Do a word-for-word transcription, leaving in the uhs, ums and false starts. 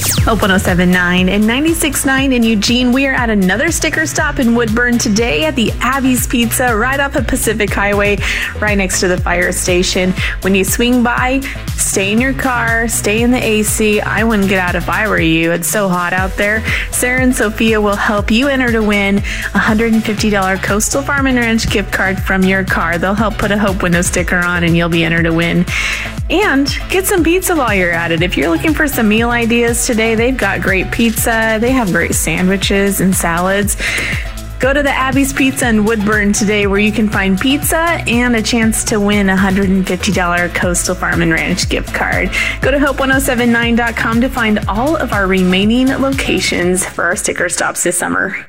Hope one oh seven point nine and ninety-six point nine in Eugene. We are at another sticker stop in Woodburn today at the Abby's Pizza right off of Pacific Highway, right next to the fire station. When you swing by, stay in your car, stay in the A C. I wouldn't get out if I were you. It's so hot out there. Sarah and Sophia will help you enter to win a one hundred fifty dollars Coastal Farm and Ranch gift card from your car. They'll help put a Hope Window sticker on and you'll be entered to win. And get some pizza while you're at it. If you're looking for some meal ideas today, they've got great pizza. They have great sandwiches and salads. Go to the Abby's Pizza in Woodburn today where you can find pizza and a chance to win a one hundred fifty dollars Coastal Farm and Ranch gift card. Go to hope one oh seven nine dot com to find all of our remaining locations for our sticker stops this summer.